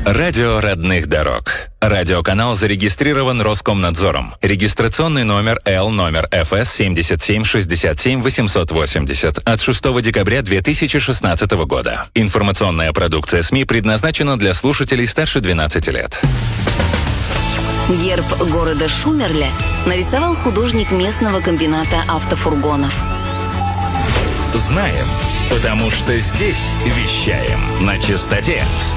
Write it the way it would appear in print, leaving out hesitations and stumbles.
Радио родных дорог. Радиоканал зарегистрирован Роскомнадзором. Регистрационный номер ФС 7767 880 от 6 декабря 2016 года. Информационная продукция СМИ предназначена для слушателей старше 12 лет. Герб города Шумерле нарисовал художник местного комбината автофургонов. Знаем, потому что здесь вещаем на частоте